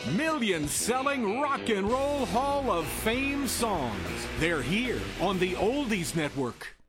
Million-selling Rock and Roll Hall of Fame songs. They're here on the Oldies Network.